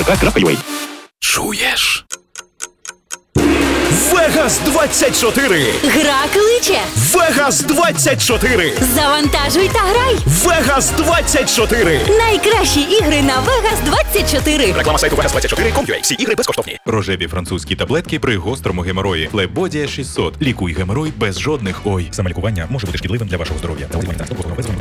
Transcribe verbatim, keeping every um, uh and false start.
крапка ю а. Чуєш? Вегас двадцять чотири! Гра кличе! Вегас двадцять чотири! Завантажуй та грай! Вегас двадцять чотири! Найкращі ігри на Вегас двадцять чотири! Реклама сайту вегас двадцять чотири крапка ком крапка ю а. Всі ігри безкоштовні. Рожеві французькі таблетки при гострому геморої. Флебодія шістсот. Лікуй геморой без жодних ой. Саме лікування може бути шкідливим для вашого здоров'я.